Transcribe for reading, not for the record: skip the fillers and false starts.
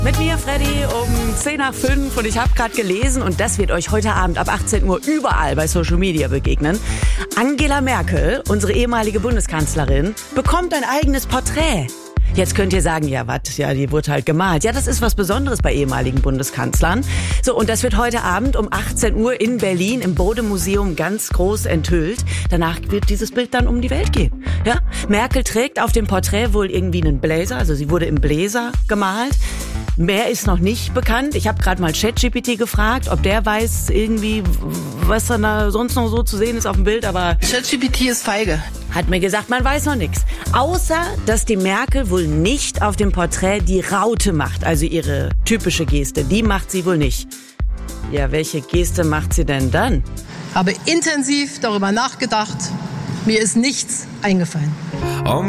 Mit mir, Freddy, um 10:05 und ich habe gerade gelesen, und das wird euch heute Abend ab 18 Uhr überall bei Social Media begegnen. Angela Merkel, unsere ehemalige Bundeskanzlerin, bekommt ein eigenes Porträt. Jetzt könnt ihr sagen, ja, was? Ja, die wurde halt gemalt. Ja, das ist was Besonderes bei ehemaligen Bundeskanzlern. So, und das wird heute Abend um 18 Uhr in Berlin im Bode-Museum ganz groß enthüllt. Danach wird dieses Bild dann um die Welt gehen. Ja? Merkel trägt auf dem Porträt wohl irgendwie einen Blazer, also sie wurde im Blazer gemalt. Mehr ist noch nicht bekannt. Ich habe gerade mal ChatGPT gefragt, ob der weiß irgendwie, was da sonst noch so zu sehen ist auf dem Bild, aber ChatGPT ist feige. Hat mir gesagt, man weiß noch nichts. Außer, dass die Merkel wohl nicht auf dem Porträt die Raute macht, also ihre typische Geste. Die macht sie wohl nicht. Ja, welche Geste macht sie denn dann? Habe intensiv darüber nachgedacht. Mir ist nichts eingefallen.